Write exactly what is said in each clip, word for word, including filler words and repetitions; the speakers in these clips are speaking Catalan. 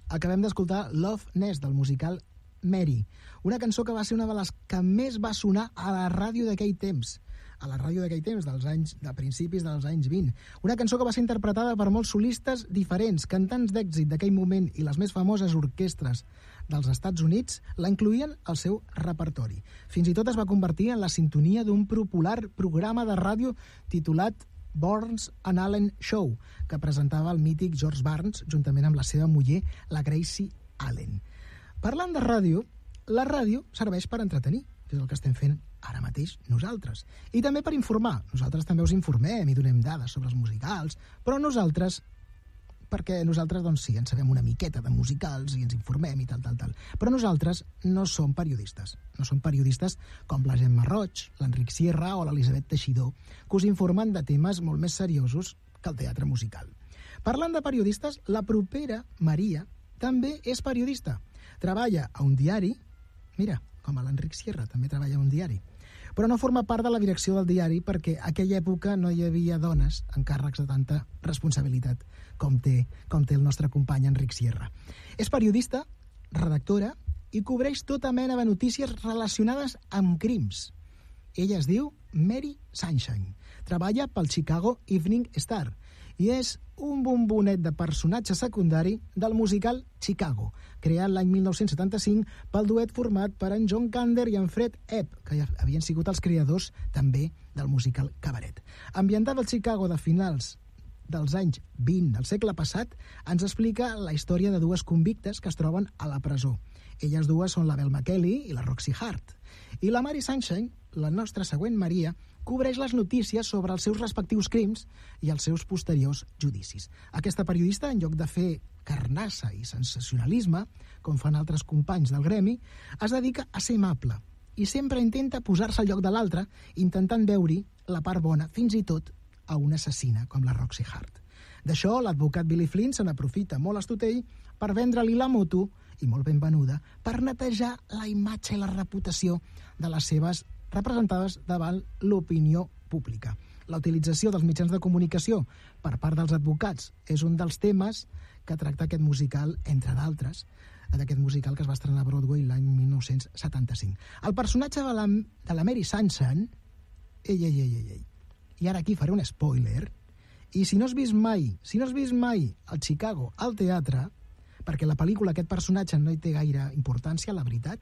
acabem d'escoltar Love Nest, del musical Mary, una cançó que va ser una de les que més va sonar a la ràdio d'aquell temps, a la ràdio d'aquell temps, dels anys, de principis dels anys vint. Una cançó que va ser interpretada per molts solistes diferents, cantants d'èxit d'aquell moment i les més famoses orquestres dels Estats Units la incloïen al seu repertori. Fins i tot es va convertir en la sintonia d'un popular programa de ràdio titulat Burns and Allen Show, que presentava el mític George Burns juntament amb la seva muller, la Gracie Allen. Parlant de ràdio, la ràdio serveix per entretenir, que és el que estem fent ara mateix nosaltres. I també per informar. Nosaltres també us informem i donem dades sobre els musicals, però nosaltres, perquè nosaltres, doncs sí, en sabem una miqueta de musicals i ens informem i tal, tal, tal. Però nosaltres no som periodistes. No som periodistes com la Gemma Roig, l'Enric Sierra o l'Elisabet Teixidor, que us informen de temes molt més seriosos que el teatre musical. Parlant de periodistes, la propera Maria també és periodista. Treballa a un diari, mira, com a l'Enric Sierra, també treballa a un diari, però no forma part de la direcció del diari perquè a aquella època no hi havia dones en càrrecs de tanta responsabilitat com té, com té el nostre company Enric Sierra. És periodista, redactora i cobreix tota mena de notícies relacionades amb crims. Ella es diu Mary Sunshine. Treballa pel Chicago Evening Star i és un bombonet de personatge secundari del musical Chicago, creat l'any mil nou-cents setanta-cinc pel duet format per en John Kander i en Fred Ebb, que ja havien sigut els creadors també del musical Cabaret. Ambientat al Chicago de finals dels anys vint del segle passat, ens explica la història de dues convictes que es troben a la presó. Elles dues són la Belle McKelly i la Roxy Hart. I la Mary Sunshine, la nostra següent Maria, cobreix les notícies sobre els seus respectius crims i els seus posteriors judicis. Aquesta periodista, en lloc de fer carnassa i sensacionalisme, com fan altres companys del gremi, es dedica a ser amable i sempre intenta posar-se al lloc de l'altre, intentant veure-hi la part bona, fins i tot a una assassina com la Roxy Hart. D'això, l'advocat Billy Flynn se n'aprofita molt estutell per vendre-li la moto, i molt ben venuda, per netejar la imatge i la reputació de les seves representades davant l'opinió pública. La utilització dels mitjans de comunicació per part dels advocats és un dels temes que tracta aquest musical, entre d'altres, d'aquest musical que es va estrenar a Broadway l'any mil nou-cents setanta-cinc. El personatge de la, de la Mary Sunshine, ei, ei, ei, ei, ei, i ara aquí faré un spoiler, i si no has vist mai, si no has vist mai el Chicago al teatre, perquè la pel·lícula aquest personatge no hi té gaire importància, la veritat,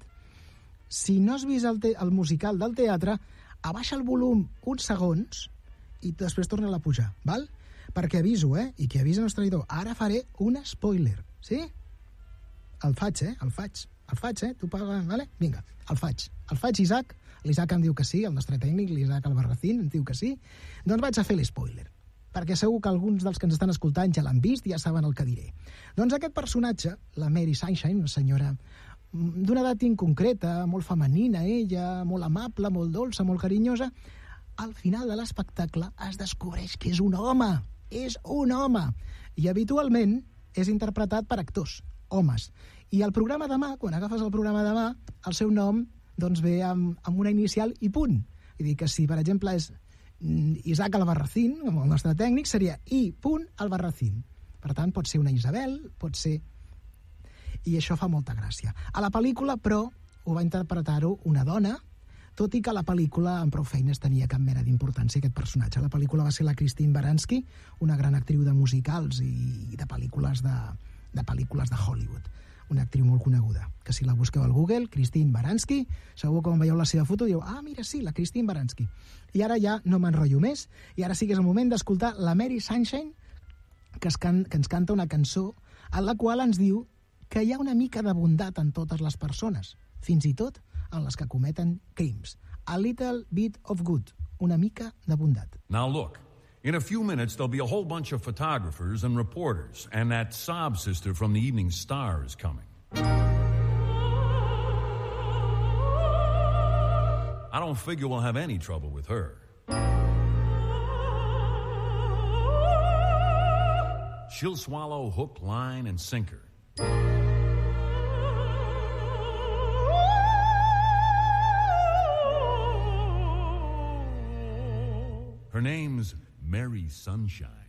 si no has vist el, te el musical del teatre, abaixa el volum uns segons i després torna a pujar, val? Perquè aviso, eh? I qui avisa no és traïdor. Ara faré un spoiler, sí? El faig, eh? El faig. El faig, eh? Tu paga, vale? Vinga, el faig. El faig, Isaac. L'Isaac em diu que sí, el nostre tècnic, l'Isaac Albarracín, em diu que sí. Doncs vaig a fer l'espoiler, perquè segur que alguns dels que ens estan escoltant ja l'han vist i ja saben el que diré. Doncs aquest personatge, la Mary Sunshine, una senyora d'una edat inconcreta, molt femenina ella, molt amable, molt dolça, molt carinyosa, al final de l'espectacle es descobreix que és un home, és un home, i habitualment és interpretat per actors, homes. I el programa demà, quan agafes el programa demà, el seu nom doncs ve amb, amb una inicial i punt. Vull dir que si, per exemple, és Isaac Albarracín, com el nostre tècnic, seria I. Albarracín. Per tant, pot ser una Isabel, pot ser... I això fa molta gràcia. A la pel·lícula, però, ho va interpretar-ho una dona, tot i que la pel·lícula amb prou feines tenia cap mena d'importància aquest personatge. La pel·lícula va ser la Christine Baranski, una gran actriu de musicals i de pel·lícules de, de pel·lícules de Hollywood. Una actriu molt coneguda, que si la busqueu al Google, Christine Baranski, segur que quan veieu la seva foto diu, ah, mira, sí, la Christine Baranski. I ara ja no m'enrotllo més, i ara sí que és el moment d'escoltar la Mary Sunshine, que, es can, que ens canta una cançó en la qual ens diu que hi ha una mica de bondat en totes les persones, fins i tot en les que cometen crims. A little bit of good, una mica de bondat. Now look, in a few minutes there'll be a whole bunch of photographers and reporters, and that sob sister from the Evening Star is coming. I don't figure we'll have any trouble with her. She'll swallow hook, line, and sinker. Her name's Mary Sunshine.